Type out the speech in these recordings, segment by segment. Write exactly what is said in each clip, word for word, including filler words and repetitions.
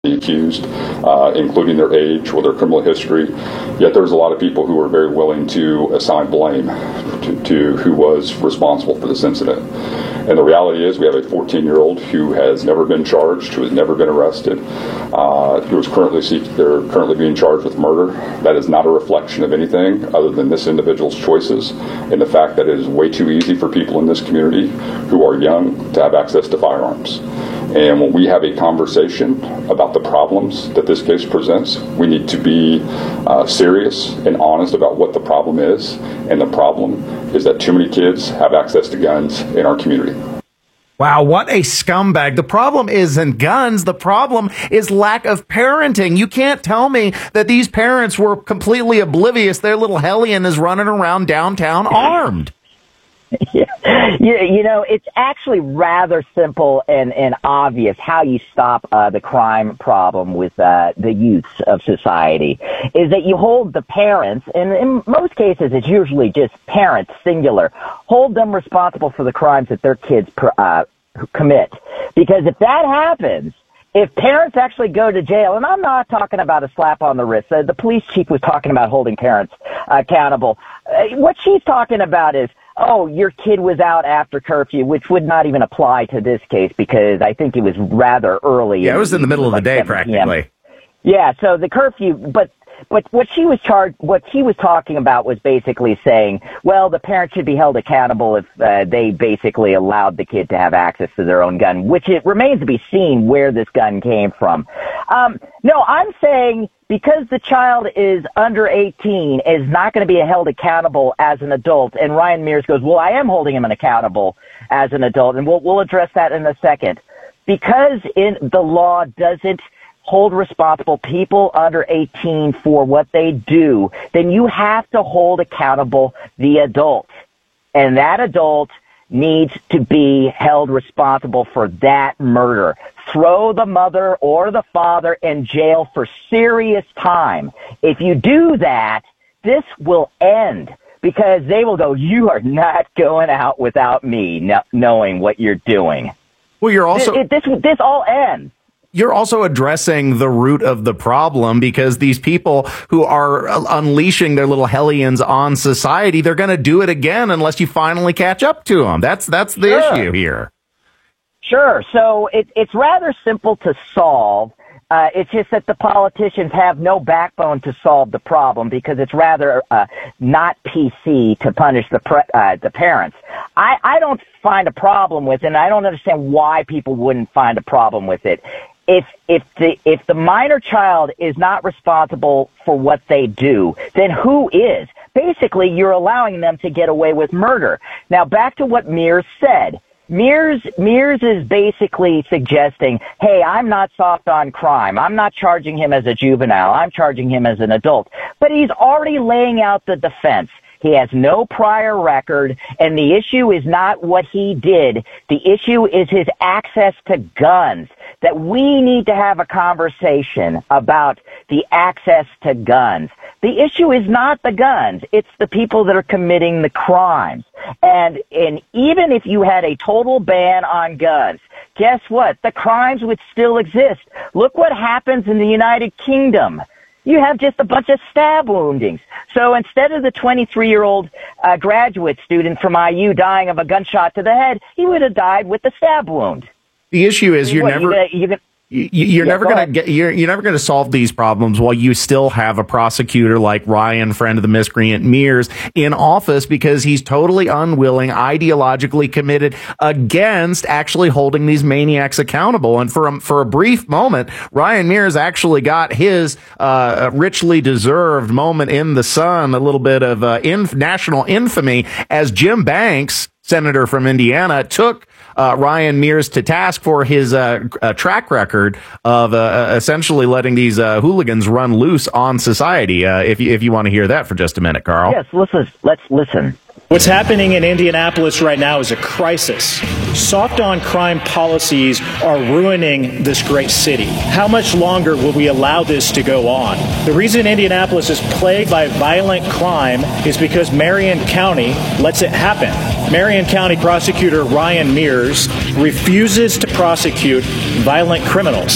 the accused, uh, including their age or their criminal history. Yet there's a lot of people who are very willing to assign blame to, to who was responsible for this incident. And the reality is we have a fourteen-year-old who has never been charged, who has never been arrested, uh, who is currently seek, they're currently being charged with murder. That is not a reflection of anything other than this individual's choices and the fact that it is way too easy for people in this community who are young to have access to firearms. And when we have a conversation about the problems that this case presents, we need to be uh, serious and honest about what the problem is. And the problem is that too many kids have access to guns in our community. Wow, what a scumbag. The problem isn't guns. The problem is lack of parenting. You can't tell me that these parents were completely oblivious. Their little hellion is running around downtown armed. Yeah. You, you know, it's actually rather simple and, and obvious how you stop uh, the crime problem with uh, the youths of society is that you hold the parents, and in most cases it's usually just parents, singular, hold them responsible for the crimes that their kids uh, commit. Because if that happens, if parents actually go to jail, and I'm not talking about a slap on the wrist, uh, the police chief was talking about holding parents uh, accountable. Uh, what she's talking about is, oh, your kid was out after curfew, which would not even apply to this case because I think it was rather early. Yeah, it was in the middle of the day practically. Yeah, so the curfew, but but what she was charged, what she was talking about was basically saying, well, the parents should be held accountable if uh, they basically allowed the kid to have access to their own gun, which it remains to be seen where this gun came from. Um, no, I'm saying because the child is under eighteen, is not going to be held accountable as an adult. And Ryan Mears goes, well, I am holding him accountable as an adult, and we'll we'll address that in a second. Because in the law doesn't hold responsible people under eighteen for what they do, then you have to hold accountable the adult. And that adult needs to be held responsible for that murder. Throw the mother or the father in jail for serious time. If you do that, this will end because they will go, you are not going out without me no- knowing what you're doing. Well, you're also... This, this, this all ends. You're also addressing the root of the problem because these people who are unleashing their little hellions on society, they're going to do it again unless you finally catch up to them. That's that's the Sure. issue here. Sure. So it, it's rather simple to solve. Uh, it's just that the politicians have no backbone to solve the problem because it's rather uh, not P C to punish the pre- uh, the parents. I, I don't find a problem with it, and I don't understand why people wouldn't find a problem with it. If if the if the minor child is not responsible for what they do, then who is? Basically, you're allowing them to get away with murder. Now, back to what Mears said. Mears Mears is basically suggesting, hey, I'm not soft on crime. I'm not charging him as a juvenile. I'm charging him as an adult. But he's already laying out the defense. He has no prior record, and the issue is not what he did. The issue is his access to guns, that we need to have a conversation about the access to guns. The issue is not the guns. It's the people that are committing the crimes. And, and even if you had a total ban on guns, guess what? The crimes would still exist. Look what happens in the United Kingdom. You have just a bunch of stab woundings. So instead of the twenty-three-year-old uh, graduate student from I U dying of a gunshot to the head, he would have died with a stab wound. The issue is you're what, never... You gonna, you gonna, You're yeah, never go going ahead. to get. You're, you're never going to solve these problems while you still have a prosecutor like Ryan, friend of the miscreant Mears, in office because he's totally unwilling, ideologically committed against actually holding these maniacs accountable. And for a, for a brief moment, Ryan Mears actually got his uh, richly deserved moment in the sun, a little bit of uh, inf- national infamy, as Jim Banks, senator from Indiana, took Uh, Ryan Mears to task for his uh, uh, track record of uh, essentially letting these uh, hooligans run loose on society. Uh, if you, if you want to hear that for just a minute, Carl. Yes, listen, let's listen. What's happening in Indianapolis right now is a crisis. Soft on crime policies are ruining this great city. How much longer will we allow this to go on? The reason Indianapolis is plagued by violent crime is because Marion County lets it happen. Marion County Prosecutor Ryan Mears refuses to prosecute violent criminals.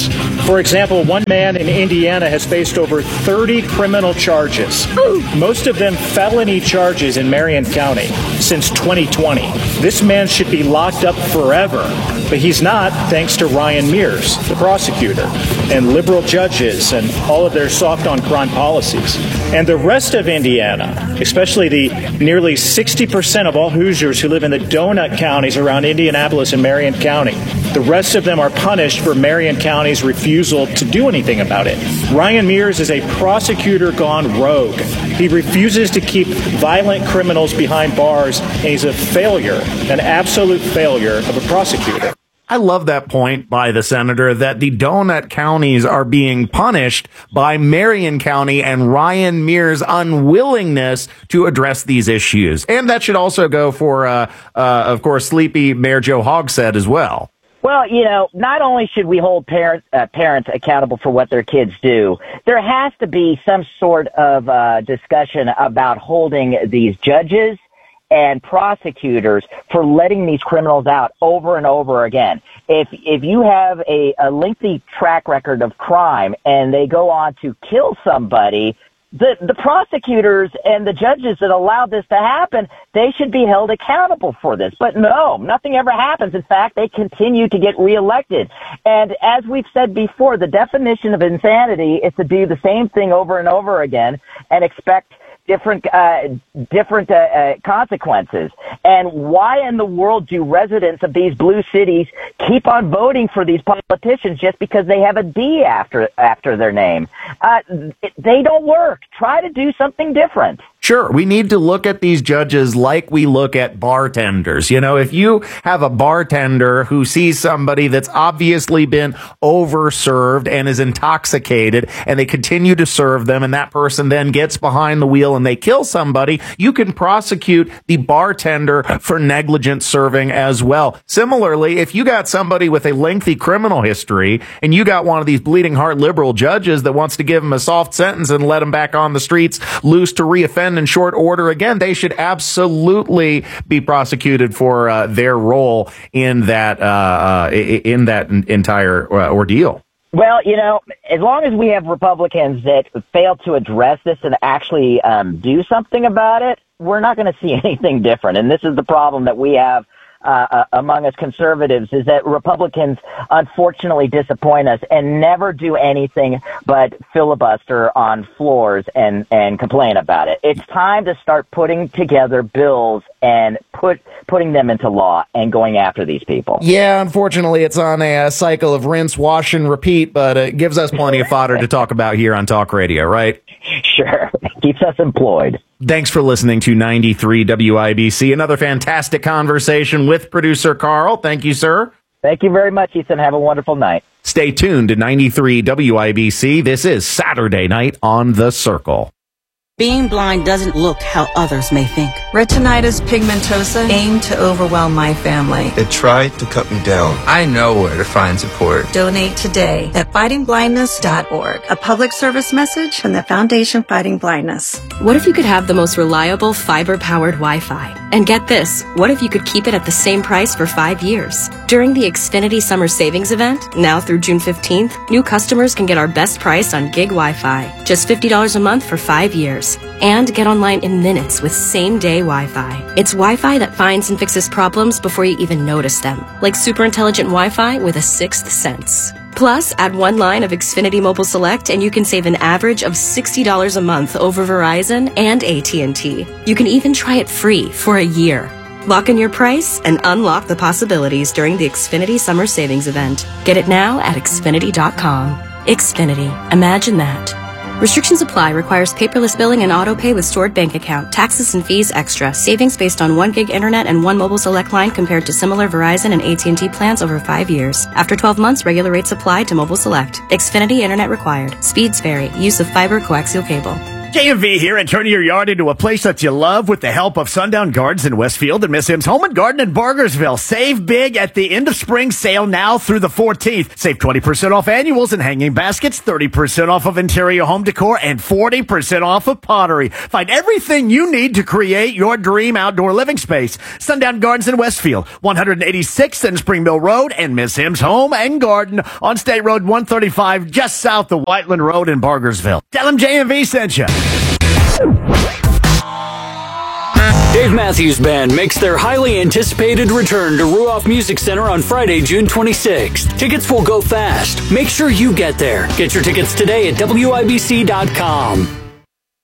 For example, one man in Indiana has faced over thirty criminal charges, most of them felony charges in Marion County, since twenty twenty. This man should be locked up forever, but he's not, thanks to Ryan Mears, the prosecutor, and liberal judges and all of their soft-on-crime policies. And the rest of Indiana, especially the nearly sixty percent of all Hoosiers who live in the donut counties around Indianapolis and Marion County, the rest of them are punished for Marion County's refusal to do anything about it. Ryan Mears is a prosecutor gone rogue. He refuses to keep violent criminals behind bars, and he's a failure, an absolute failure of a prosecutor. I love that point by the senator that the donut counties are being punished by Marion County and Ryan Mears' unwillingness to address these issues. And that should also go for, uh, uh, of course, sleepy Mayor Joe Hogsett as well. Well, you know, not only should we hold parents uh, parents accountable for what their kids do, there has to be some sort of uh, discussion about holding these judges and prosecutors for letting these criminals out over and over again. If if you have a, a lengthy track record of crime and they go on to kill somebody, the the prosecutors and the judges that allowed this to happen, they should be held accountable for this. But no, nothing ever happens. In fact, they continue to get reelected. And as we've said before, the definition of insanity is to do the same thing over and over again and expect different uh, different uh, uh, consequences. And why in the world do residents of these blue cities keep on voting for these politicians just because they have a D after after their name? Uh, they don't work. Try to do something different. Sure, we need to look at these judges like we look at bartenders. You know, if you have a bartender who sees somebody that's obviously been overserved and is intoxicated and they continue to serve them and that person then gets behind the wheel and they kill somebody, you can prosecute the bartender for negligent serving as well. Similarly, if you got somebody with a lengthy criminal history and you got one of these bleeding heart liberal judges that wants to give him a soft sentence and let him back on the streets loose to reoffend in short order again, they should absolutely be prosecuted for uh, their role in that uh, uh, in that entire uh, ordeal. Well, you know, as long as we have Republicans that fail to address this and actually um, do something about it, we're not going to see anything different. And this is the problem that we have Uh, uh, among us conservatives, is that Republicans unfortunately disappoint us and never do anything but filibuster on floors and, and complain about it. It's time to start putting together bills and put putting them into law and going after these people. Yeah, unfortunately, it's on a, a cycle of rinse, wash, and repeat, but it gives us plenty of fodder to talk about here on Talk Radio, right? Sure. Keeps us employed. Thanks for listening to ninety-three W I B C. Another fantastic conversation with producer Carl. Thank you, sir. Thank you very much, Ethan. Have a wonderful night. Stay tuned to ninety-three W I B C. This is Saturday Night on The Circle. Being blind doesn't look how others may think. Retinitis pigmentosa aimed to overwhelm my family. It tried to cut me down. I know where to find support. Donate today at fighting blindness dot org. A public service message from the Foundation Fighting Blindness. What if you could have the most reliable fiber-powered Wi-Fi? And get this, what if you could keep it at the same price for five years? During the Xfinity Summer Savings Event, now through June fifteenth, new customers can get our best price on gig Wi-Fi. Just fifty dollars a month for five years. And get online in minutes with same-day Wi-Fi. It's Wi-Fi that finds and fixes problems before you even notice them. Like super intelligent Wi-Fi with a sixth sense. Plus, add one line of Xfinity Mobile Select and you can save an average of sixty dollars a month over Verizon and A T and T. You can even try it free for a year. Lock in your price and unlock the possibilities during the Xfinity Summer Savings Event. Get it now at Xfinity dot com. Xfinity. Imagine that. Restrictions apply. Requires paperless billing and auto pay with stored bank account. Taxes and fees extra. Savings based on one gig internet and one mobile select line compared to similar Verizon and A T and T plans over five years. After twelve months, regular rates apply to mobile select. Xfinity internet required. Speeds vary. Use of fiber coaxial cable. J M V here, and turning your yard into a place that you love with the help of Sundown Gardens in Westfield and Miss M's Home and Garden in Bargersville. Save big at the end of spring sale now through the fourteenth. Save twenty percent off annuals and hanging baskets, thirty percent off of interior home decor, and forty percent off of pottery. Find everything you need to create your dream outdoor living space. Sundown Gardens in Westfield, one eighty-sixth and Spring Mill Road, and Miss M's Home and Garden on State Road one thirty-five, just south of Whiteland Road in Bargersville. Tell them J M V sent you. Dave Matthews Band makes their highly anticipated return to Ruoff Music Center on Friday, June twenty-sixth. Tickets will go fast. Make sure you get there. Get your tickets today at W I B C dot com.